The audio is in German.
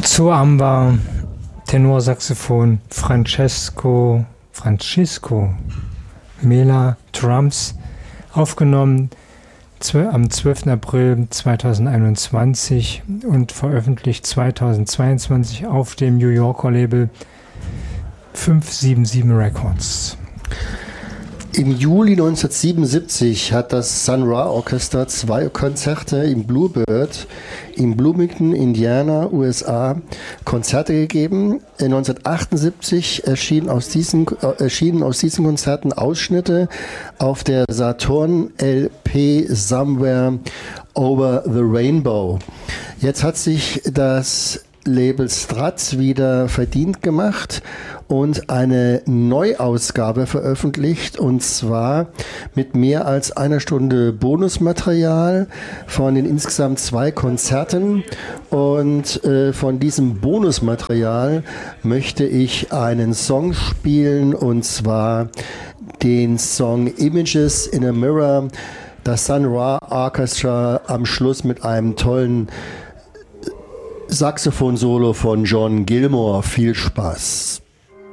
Saxo Amba, Tenorsaxophon Francisco Mela, Drums, aufgenommen am 12. April 2021 und veröffentlicht 2022 auf dem New Yorker Label 577 Records. Im Juli 1977 hat das Sun Ra Orchestra 2 Konzerte im Bluebird in Bloomington, Indiana, USA, Konzerte gegeben. 1978 erschienen aus diesen Konzerten Ausschnitte auf der Saturn LP Somewhere Over the Rainbow. Jetzt hat sich das Label Straz wieder verdient gemacht und eine Neuausgabe veröffentlicht, und zwar mit mehr als einer Stunde Bonusmaterial von den insgesamt 2 Konzerten. Und von diesem Bonusmaterial möchte ich einen Song spielen, und zwar den Song Images in a Mirror, das Sun Ra Orchestra am Schluss mit einem tollen Saxophon-Solo von John Gilmore. Viel Spaß.